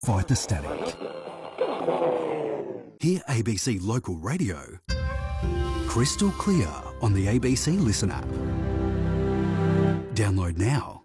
Fight the static. Hear ABC Local Radio crystal clear on the ABC Listen app. Download now.